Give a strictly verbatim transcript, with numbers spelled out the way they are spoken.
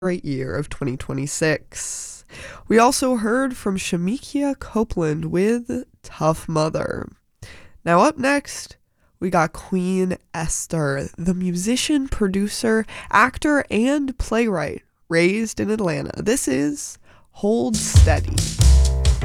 great year of twenty twenty-six. We also heard from Shamikia Copeland with Tough Mother. Now up next, we got Queen Esther, the musician, producer, actor, and playwright raised in Atlanta. This is Hold Steady.